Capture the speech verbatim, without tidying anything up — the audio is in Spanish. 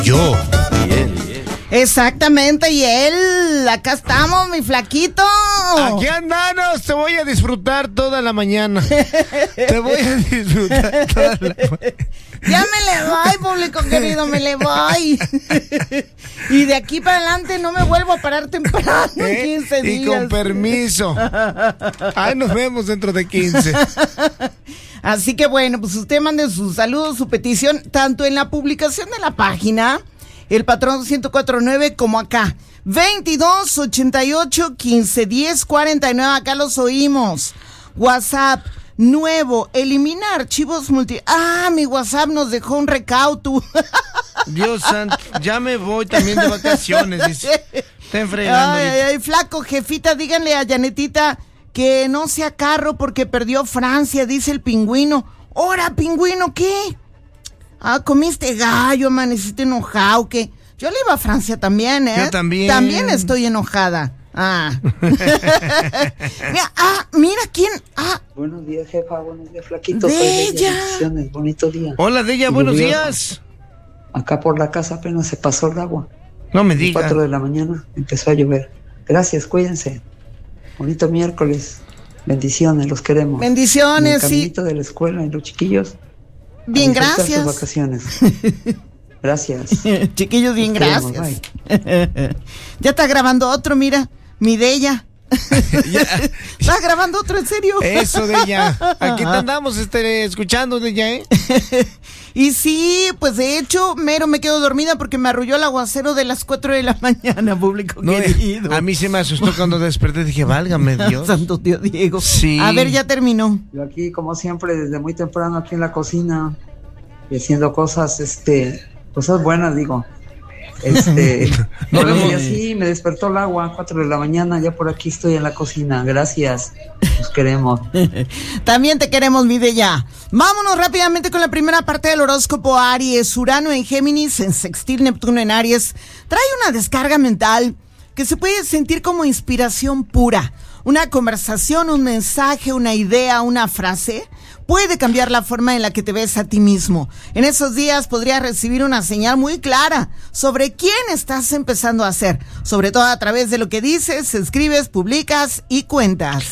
Yo. Bien, bien. Exactamente, y él, acá estamos, mi flaquito. Aquí andamos, te voy a disfrutar toda la mañana. Te voy a disfrutar toda la mañana. Ya me le voy, público querido, me le voy. Y de aquí para adelante no me vuelvo a parar temprano en ¿Eh? quince días. Y con permiso. Ahí nos vemos dentro de quince. Así que bueno, pues usted mande su saludo, su petición, tanto en la publicación de la página, El Patrón ciento cuatro punto nueve, como acá. veintidós ochenta y ocho quince diez cuarenta y nueve, acá los oímos. WhatsApp nuevo, elimina archivos multi... Ah, mi WhatsApp nos dejó un recauto. Dios santo, ya me voy también de vacaciones, dice. Está enfregando. Ay, ay, ay, flaco, jefita, díganle a Janetita que no sea carro porque perdió Francia, dice el pingüino. ¡Hora, pingüino, qué! Ah, comiste gallo, amaneciste enojado, ¿qué? Yo le iba a Francia también, ¿eh? Yo también. También estoy enojada. Ah. mira, ah, mira quién. Ah. Buenos días, jefa. Buenos días, flaquito. Bella. Bonito día. Hola, Della, buenos días. Acá por la casa apenas se pasó el agua. No me A las digas. cuatro de la mañana empezó a llover. Gracias, cuídense. Bonito miércoles. Bendiciones, los queremos. Bendiciones, en el sí. caminito de la escuela y los chiquillos. Bien, a disfrutar gracias. sus vacaciones. Gracias. Chiquillos, bien, Los queremos, gracias. Ya está grabando otro, mira, mi Della. Está grabando otro, en serio. Eso, Della. Aquí te andamos este, escuchando, Della, ¿eh? Y sí, pues de hecho, mero me quedo dormida porque me arrulló el aguacero de las cuatro de la mañana, público No, querido. a mí se me asustó cuando desperté, dije, válgame Dios. Santo Dios Diego. Sí. A ver, ya terminó. Yo aquí, como siempre, desde muy temprano aquí en la cocina y haciendo cosas, este, cosas buenas, digo. Este, No, bueno, no, y así me despertó el agua a cuatro de la mañana, ya por aquí estoy en la cocina. Gracias, los queremos. También te queremos, mi Della. Vámonos rápidamente con la primera parte del horóscopo Aries. Urano en Géminis, en sextil Neptuno en Aries, trae una descarga mental que se puede sentir como inspiración pura. Una conversación, un mensaje, una idea, una frase puede cambiar la forma en la que te ves a ti mismo. En esos días podrías recibir una señal muy clara sobre quién estás empezando a ser, sobre todo a través de lo que dices, escribes, publicas y cuentas.